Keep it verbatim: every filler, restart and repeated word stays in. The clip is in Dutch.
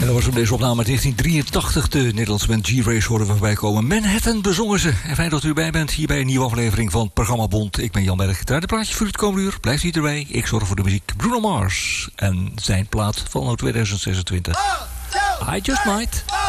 En dat was op deze opname uit negentien drieëntachtig. De Nederlandse band G-Race horen we voorbij komen. Manhattan bezongen ze. En fijn dat u erbij bent hier bij een nieuwe aflevering van het programma Bond. Ik ben Jan Berg. Daar de plaatje voor het komende uur. Blijft hier erbij. Ik zorg voor de muziek. Bruno Mars. En zijn plaat van tweeduizend zesentwintig. I Just Might.